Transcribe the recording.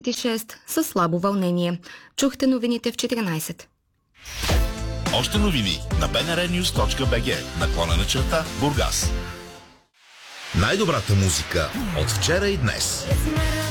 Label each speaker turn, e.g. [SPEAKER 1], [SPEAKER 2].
[SPEAKER 1] 26 със слабо вълнение. Чухте новините в 14.
[SPEAKER 2] Още новини на bnrnews.bg, Бургас. Най-добрата музика от вчера и днес.